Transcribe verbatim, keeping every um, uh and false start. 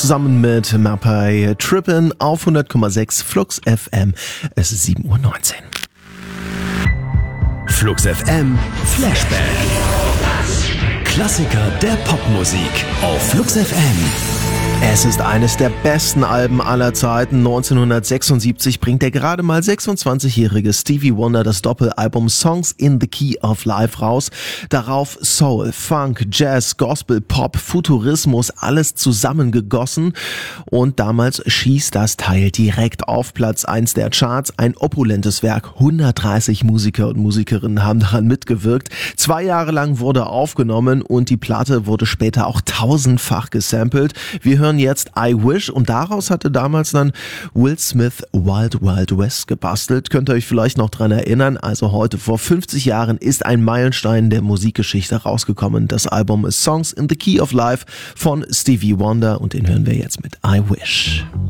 Zusammen mit Mapai Trippin auf hundert Komma sechs Flux F M. Es ist sieben Uhr neunzehn. Flux F M Flashback. Klassiker der Popmusik auf Flux F M. Es ist eines der besten Alben aller Zeiten. neunzehnhundertsechsundsiebzig bringt der gerade mal sechsundzwanzigjährige Stevie Wonder das Doppelalbum Songs in the Key of Life raus. Darauf Soul, Funk, Jazz, Gospel, Pop, Futurismus, alles zusammengegossen. Und damals schießt das Teil direkt auf Platz eins der Charts. Ein opulentes Werk. hundertdreißig Musiker und Musikerinnen haben daran mitgewirkt. Zwei Jahre lang wurde aufgenommen und die Platte wurde später auch tausendfach gesampelt. Wir hören jetzt I Wish und daraus hatte damals dann Will Smith Wild Wild West gebastelt. Könnt ihr euch vielleicht noch dran erinnern? Also heute vor fünfzig Jahren ist ein Meilenstein der Musikgeschichte rausgekommen. Das Album ist Songs in the Key of Life von Stevie Wonder und den hören wir jetzt mit I Wish.